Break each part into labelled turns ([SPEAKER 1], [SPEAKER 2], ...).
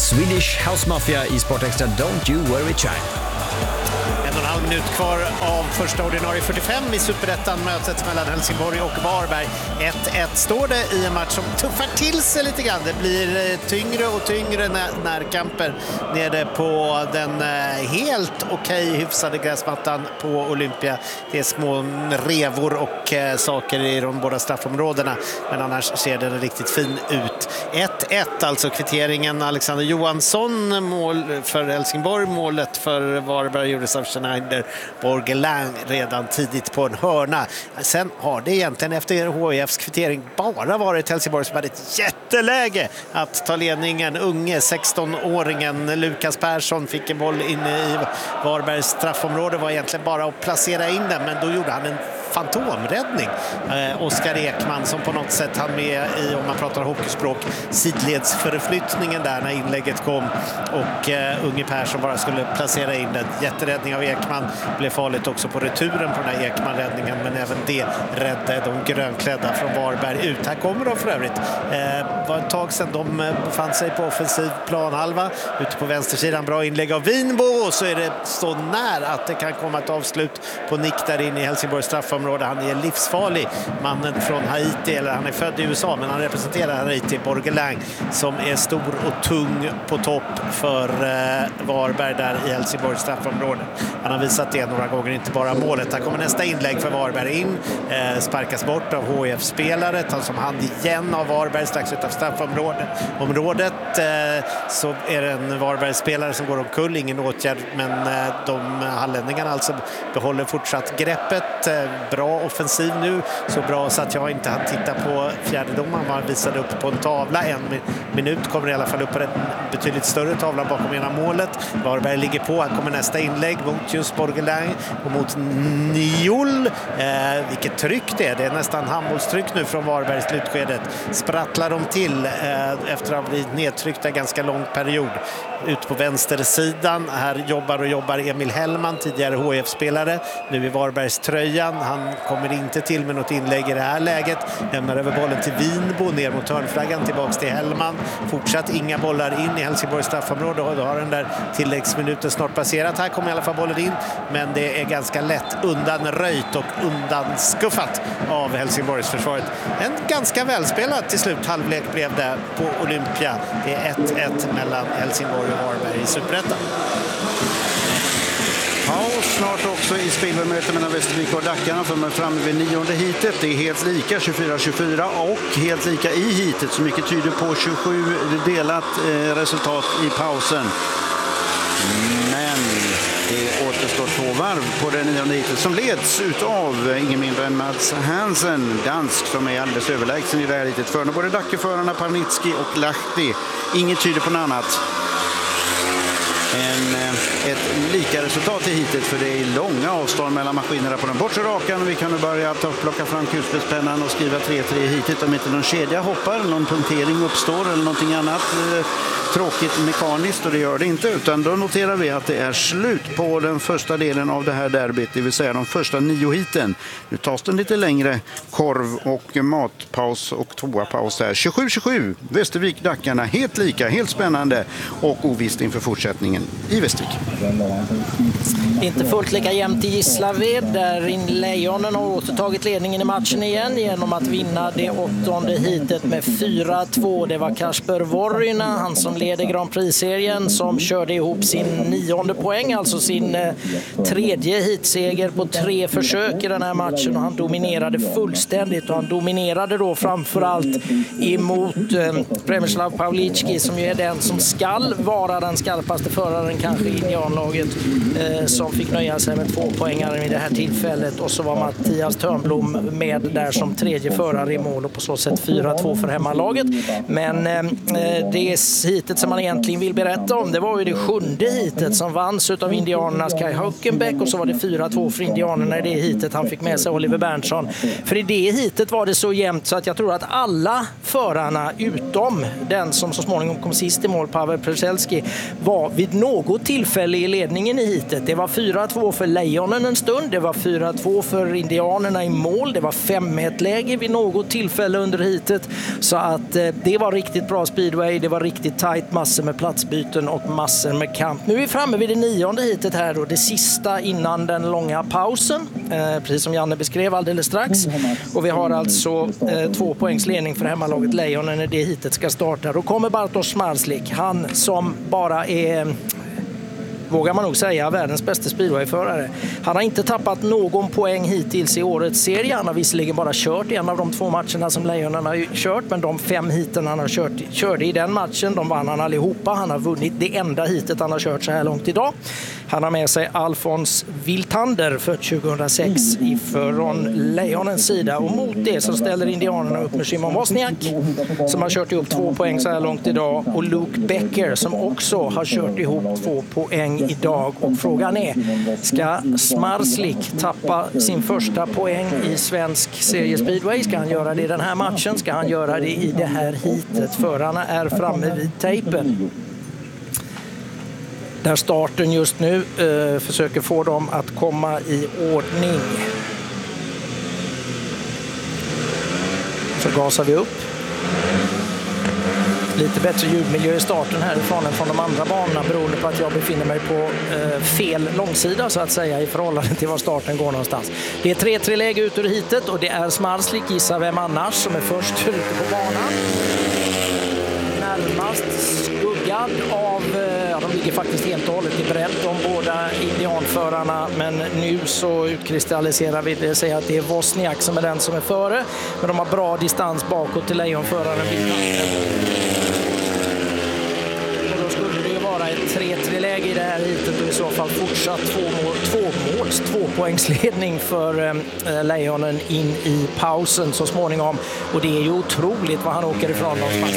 [SPEAKER 1] Swedish House Mafia i Sport Extra Don't You Worry Child.
[SPEAKER 2] 1,5 minut kvar av första ordinarie 45 i Superettan, mötet mellan Helsingborg och Varberg. 1-1 står det i en match som tuffar till sig lite grann. Det blir tyngre och tyngre närkamper nere på den helt okej hyfsade gräsmattan på Olympia. Det är små revor och saker i de båda straffområdena, men annars ser det riktigt fin ut. 1-1 alltså kvitteringen. Alexander Johansson mål för Helsingborg, målet för Varberg gjordes av Schneider Borgelang redan tidigt på en hörna. Sen har det egentligen efter HIFs kvittering bara varit Helsingborg som hade ett jätteläge att ta ledningen. Unge 16-åringen Lukas Persson fick en boll inne i Varbergs straffområde, var egentligen bara att placera in den, men då gjorde han en fantomräddning. Oskar Ekman som på något sätt hann med i, om man pratar hockeyspråk, sidledsförflyttningen där när inlägget kom, och Unge Persson bara skulle placera in den. Jätteräddning av Ekman, blev farligt också på returen på den här Ekman-räddningen, men även det räddade de grönklädda från Varberg ut. Här kommer de för övrigt. Var ett tag sedan de befann sig på offensiv planhalva. Ute på vänstersidan, bra inlägg av Winbo, och så är det så nära att det kan komma ett avslut på nick där in i Helsingborgs straffområde. Han är livsfarlig, mannen från Haiti, eller han är född i USA men han representerar Haiti, Borgelang, som är stor och tung på topp för Varberg där i Helsingborgs straffområde. Han har visat det några gånger, inte bara målet. Här kommer nästa inlägg för Varberg in, sparkas bort av HIF-spelare, tas som hand igen av Varberg strax utanför straffområdet. Så är det en Varberg-spelare som går omkull, ingen åtgärd, men de hallänningarna alltså behåller fortsatt greppet. Bra offensiv nu, så bra så att jag inte hann titta på fjärdedomaren. Man visade upp på en tavla, en minut kommer i alla fall upp på en betydligt större tavla bakom ena målet. Varberg ligger på, här kommer nästa inlägg mot just Borgelang och mot Niol. Vilket tryck det är nästan handbollstryck nu från Varberg i slutskedet. Sprattlar de till efter att ha blivit nedtryckta ganska lång period. Ut på vänstersidan, här jobbar Emil Hellman, tidigare HF-spelare, nu i Varbergs tröjan. Han kommer inte till med något inlägg i det här läget. Lämnar över bollen till Winbo, ner mot hörnflaggan, tillbaks till Hellman. Fortsatt inga bollar in i Helsingborgs straffområde, och då har den där tilläggsminuten snart passerat. Här kommer i alla fall bollen in, men det är ganska lätt undanröjt och undanskuffat av Helsingborgs försvaret. En ganska välspelad till slut halvlek blev det på Olympia. Det är 1-1 mellan Helsingborg och Varberg i Superettan.
[SPEAKER 3] Paus snart också i spelmöte mellan Västervik och Dackarna, för man är framme vid 9:e heatet. Det är helt lika 24-24 och helt lika i heatet, så mycket tyder på 27 delat resultat i pausen. Men det återstår 2 varv på den 9:e heatet som leds utav ingen mindre än Mats Hansen, dansk, som är alldeles överlägsen i det här heatet. För både Dackeförarna Parnitski och Lahti. Inget tyder på något annat ett lika resultat i hitet, för det är långa avstånd mellan maskinerna på den bortre rakan, och vi kan nu börja plocka fram kulspetspennan och skriva 3-3 i hitet om inte någon kedja hoppar, någon punktering uppstår eller någonting annat tråkigt mekaniskt, och det gör det inte, utan då noterar vi att det är slut på den första delen av det här derbyt, det vill säga de första 9 hiten. Nu tas den lite längre korv och matpaus och toapaus här. 27-27, Västervik Dackarna, helt lika, helt spännande och ovisst inför fortsättningen i Västervik.
[SPEAKER 4] Inte fullt lika jämnt i Gislaved, där Lejonen har återtagit ledningen i matchen igen genom att vinna det 8:e hitet med 4-2. Det var Kasper Vorryna, han som leder Grand Prix-serien, som körde ihop sin 9:e poäng, alltså sin 3:e hitseger på 3 försök i den här matchen, och han dominerade fullständigt, och han dominerade då framförallt emot Premislav Pavlicki, som ju är den som skall vara den skarpaste föraren kanske i indianlaget, som fick nöja sig med 2 poängare vid det här tillfället, och så var Mattias Törnblom med där som 3:e förare i mål, och på så sätt 4-2 för hemmalaget. Men det hitet som man egentligen vill berätta om, det var ju det 7:e hitet som vanns utav indianernas Kai Höckenbäck, och så var det 4-2 för indianerna i det hitet. Han fick med sig Oliver Berntsson. För i det hitet var det så jämnt så att jag tror att alla förarna utom den som så småningom kom sist i mål, Pavel Prezelski, var vid något tillfälle i ledningen i hitet. Det var 4-2 för Lejonen en stund, det var 4-2 för indianerna i mål, det var 5-1-läge vid något tillfälle under hitet. Så att det var riktigt bra speedway, det var riktigt tajt. fight, massor med platsbyten och massor med kamp. Nu är vi framme vid det 9:e heatet här då, det sista innan den långa pausen. Precis som Janne beskrev alldeles strax. Och vi har alltså 2 poängs ledning för hemmalaget Lejonen när det heatet ska starta. Då kommer Bartosz Zmarzlik, han som bara är, vågar man nog säga, världens bästa speedwayförare. Han har inte tappat någon poäng hittills i årets serie. Han har visserligen bara kört en av de 2 matcherna som Lejonen har kört, men de 5 heaten han har körde i den matchen, de vann han allihopa. Han har vunnit det enda heatet han har kört så här långt idag. Han har med sig Alfons Wiltander för 2006 från Lejonens sida, och mot det så ställer indianerna upp med Szymon Wozniak som har kört ihop 2 poäng så här långt idag, och Luke Becker som också har kört ihop 2 poäng idag. Och frågan är, ska Zmarzlik tappa sin första poäng i svensk serie speedway? Ska han göra det i den här matchen? Ska han göra det i det här heatet? Förarna är framme vid tejpen. Där starten just nu försöker få dem att komma i ordning. Så gasar vi upp. Lite bättre ljudmiljö i starten härifrån än från de andra banorna, beroende på att jag befinner mig på fel långsida så att säga i förhållande till var starten går någonstans. Det är 3-3-läge ut ur heatet och det är Zmarzlik, gissa vem annars, som är först ute på banan. Närmast skuggad av, de ligger faktiskt helt och hållet i bredd, de båda indianförarna, men nu så utkristalliserar vi det, säger att det är Wozniak som är den som är före, men de har bra distans bakåt till lejonföraren. Och då skulle det ju vara ett 3-3-läge i det här heatet och i så fall fortsatt 2-poängsledning för Lejonen in i pausen så småningom, och det är ju otroligt vad han åker ifrån någonstans.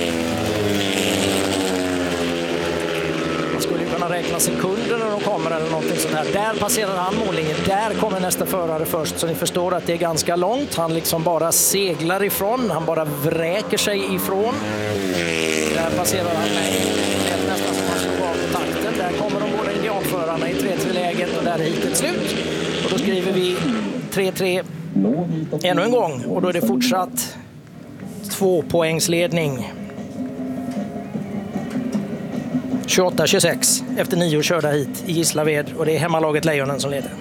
[SPEAKER 4] Räkna sekunder när de kommer eller någonting sånt här. Där passerar han mållinjen. Där kommer nästa förare först. Så ni förstår att det är ganska långt. Han liksom bara seglar ifrån. Han bara vräker sig ifrån. Där passerar han mig. Det är nästan som han slår av på takten. Där kommer de båda indianförarna i 3-3-läget och där är hitet slut. Och då skriver vi 3-3 ännu en gång. Och då är det fortsatt 2-poängsledning. 28-26 efter 9 körda hit i Gislaved, och det är hemmalaget Lejonen som leder.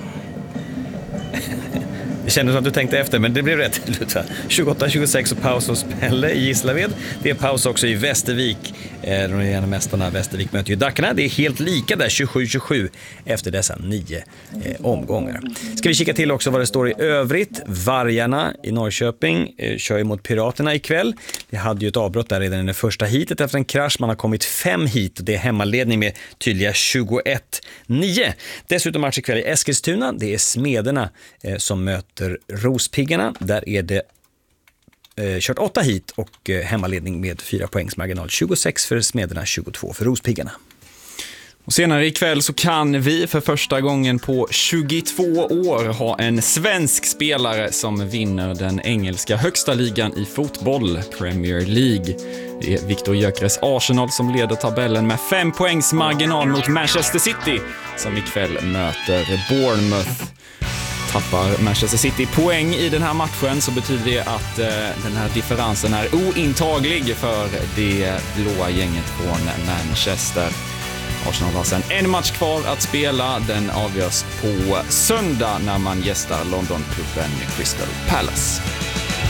[SPEAKER 1] Det kändes som att du tänkte efter, men det blev rätt. 28-26 och paus hos Pelle i Gislaved. Det är paus också i Västervik. De regerande mästarna Västervik möter ju Dackarna. Det är helt lika där, 27-27 efter dessa 9 omgångar. Ska vi kika till också vad det står i övrigt. Vargarna i Norrköping kör ju mot Piraterna ikväll. Det hade ju ett avbrott där redan i det första heatet efter en krasch. Man har kommit 5 hit och det är hemmaledning med tydliga 21-9. Dessutom match ikväll i Eskilstuna. Det är Smederna som möter Rospiggarna. Där är det kört 8 hit och hemmaledning med 4 poängs marginal. 26 för Smederna, 22 för Rospiggarna.
[SPEAKER 5] Och senare ikväll så kan vi för första gången på 22 år ha en svensk spelare som vinner den engelska högsta ligan i fotboll, Premier League. Det är Victor Gyökeres Arsenal som leder tabellen med 5 poängs marginal mot Manchester City som ikväll möter Bournemouth. Tappar Manchester City poäng i den här matchen så betyder det att den här differensen är ointaglig för det blåa gänget från Manchester. Arsenal har sedan en match kvar att spela. Den avgörs på söndag när man gästar Londonklubben Crystal Palace.